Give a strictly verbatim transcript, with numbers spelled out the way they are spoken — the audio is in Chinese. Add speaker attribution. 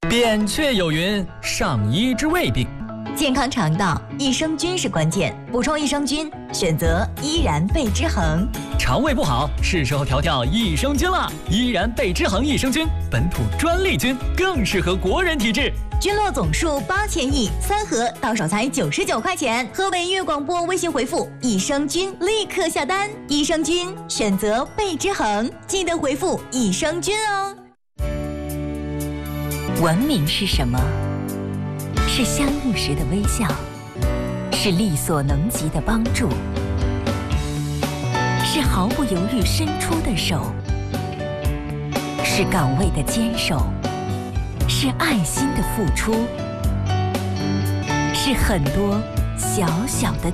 Speaker 1: 扁鹊有云：上医治未病。
Speaker 2: 健康肠道，益生菌是关键。补充益生菌，选择依然贝之恒。
Speaker 1: 肠胃不好，是时候调调益生菌了。依然贝之恒益生菌，本土专利菌，更适合国人体质。
Speaker 2: 菌落总数八千亿，三盒到手才九十九块钱。河北粤广播微信回复益生菌，立刻下单。益生菌选择贝之恒，记得回复益生菌哦。
Speaker 3: 文明是什么？是相遇时的微笑，是力所能及的帮助，是毫不犹豫伸出的手，是岗位的坚守，是爱心的付出，是很多小小的